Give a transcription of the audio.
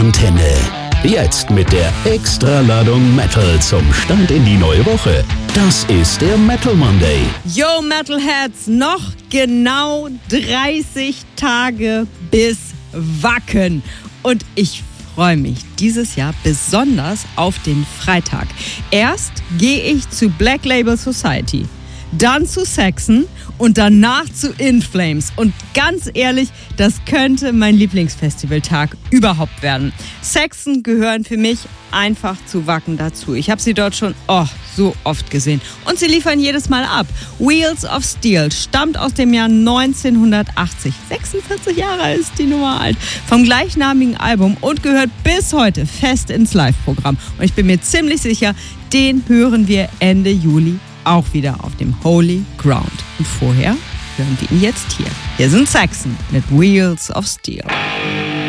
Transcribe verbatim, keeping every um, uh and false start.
Antenne. Jetzt mit der Extraladung Metal zum Start in die neue Woche. Das ist der Metal Monday. Yo Metalheads, noch genau dreißig Tage bis Wacken. Und ich freue mich dieses Jahr besonders auf den Freitag. Erst gehe ich zu Black Label Society, dann zu Saxon und danach zu In Flames. Und ganz ehrlich, das könnte mein Lieblingsfestivaltag überhaupt werden. Saxon gehören für mich einfach zu Wacken dazu. Ich habe sie dort schon oh, so oft gesehen. Und sie liefern jedes Mal ab. Wheels of Steel stammt aus dem Jahr neunzehnhundertachtzig. sechsundvierzig Jahre ist die Nummer alt. Vom gleichnamigen Album und gehört bis heute fest ins Live-Programm. Und ich bin mir ziemlich sicher, den hören wir Ende Juli auch wieder auf dem Holy Ground. Und vorher hören wir ihn jetzt hier. Hier sind Saxon mit Wheels of Steel.